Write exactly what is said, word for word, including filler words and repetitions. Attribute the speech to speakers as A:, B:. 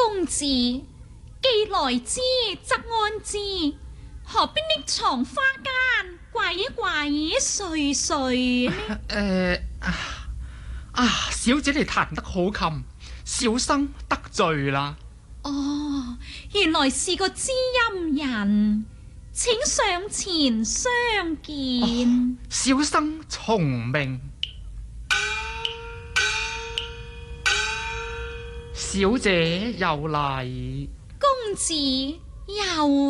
A: 公子既來之則安之，何必匿藏花間，怪一怪碎碎呢？
B: 誒、呃、啊，啊小姐你彈得好琴，小生得罪啦。
A: 哦，原來是個知音人，請上前相見。
B: 哦、小生從命。小姐有禮。
A: 公子有